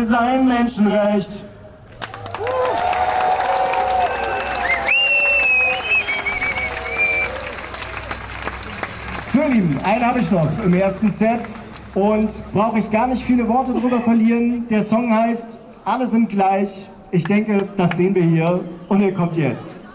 ist ein Menschenrecht. So, ihr Lieben, einen habe ich noch im ersten Set und brauche ich gar nicht viele Worte drüber verlieren. Der Song heißt Alle sind gleich. Ich denke, das sehen wir hier und er kommt jetzt.